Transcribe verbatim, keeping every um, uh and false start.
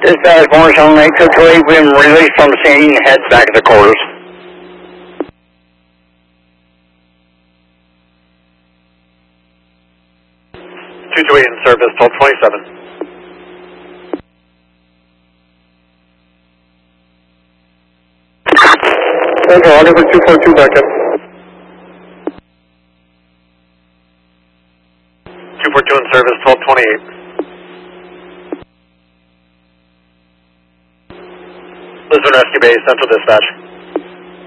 Dispatch Marshall eight two two eight, been released from scene, head back to the quarters. two two eight in service, twelve twenty-seven. Central, I'll give it two four two back up. two four two in service, twelve twenty-eight. Lisbon Rescue Base, Central Dispatch.